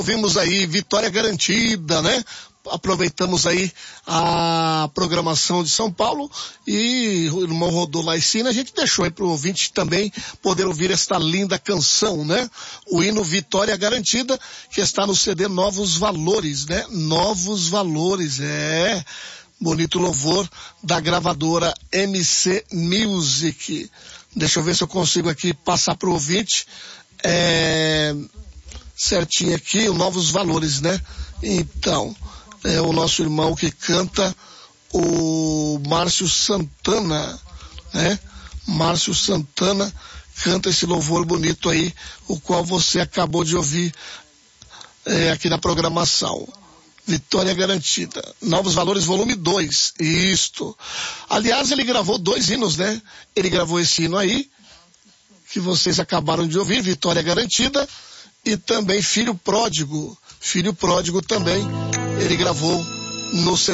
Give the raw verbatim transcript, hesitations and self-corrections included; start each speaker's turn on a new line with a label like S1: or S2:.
S1: Ouvimos aí Vitória Garantida, né? Aproveitamos aí a programação de São Paulo e o irmão rodou lá em cima, a gente deixou aí pro ouvinte também poder ouvir esta linda canção, né? O hino Vitória Garantida, que está no C D Novos Valores, né? Novos Valores, é... Bonito louvor da gravadora M C Music. Deixa eu ver se eu consigo aqui passar pro ouvinte, é... certinho aqui, o Novos Valores, né? Então... é o nosso irmão que canta, o Márcio Santana, né? Márcio Santana canta esse louvor bonito aí, o qual você acabou de ouvir é, aqui na programação. Vitória Garantida. Novos Valores, volume dois. Isto. Aliás, ele gravou dois hinos, né? Ele gravou esse hino aí, que vocês acabaram de ouvir, Vitória Garantida, e também Filho Pródigo. Filho Pródigo também. Ele gravou no C D